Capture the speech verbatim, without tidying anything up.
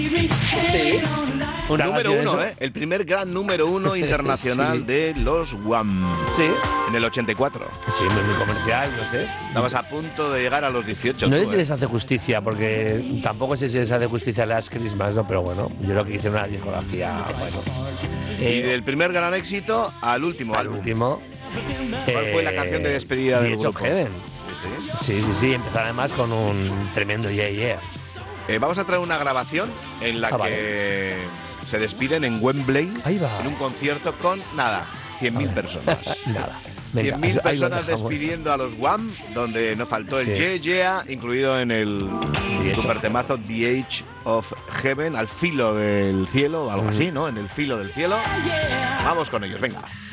Sí. Una número canción, uno, eso. ¿eh? El primer gran número uno internacional Sí. de los Wham. Sí. En el ochenta y cuatro. Sí, muy, muy comercial, no sé. Estabas a punto de llegar a los dieciocho. No sé tú, si ¿eh? les hace justicia, porque tampoco sé si les hace justicia las Christmas, ¿no? Pero bueno, yo creo que hice una discografía, bueno. Y Eh, del primer gran éxito al último al álbum. último. ¿Cuál fue la canción de despedida del The Edge of grupo? Heaven. Sí, sí. Sí, sí, sí. Empezó además con un tremendo yeah, yeah. Eh, vamos a traer una grabación en la Ah, que vale. se despiden en Wembley Ahí va. en un concierto con, nada, cien mil personas. Nada. Venga, cien mil ahí lo personas dejamos. despidiendo a los Wham, donde nos faltó el Sí. Yeah Yeah, incluido en el The Edge super of temazo The Edge of Heaven, al filo del cielo, algo Mm. así, ¿no? En el filo del cielo. Vamos con ellos, venga.